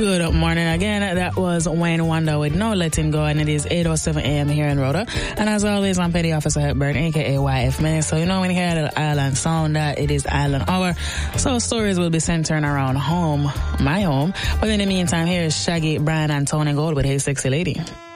Good morning again. That was Wayne Wonder with No Letting Go, and it is 8:07 a.m. here in Rhoda. And as always, I'm Petty Officer Hepburn, aka YF Man. So you know when you hear the Island sound, that it is Island Hour. So stories will be centering around home, my home. But in the meantime, here is Shaggy, Brian, and Tony Gold with Hey Sexy Lady.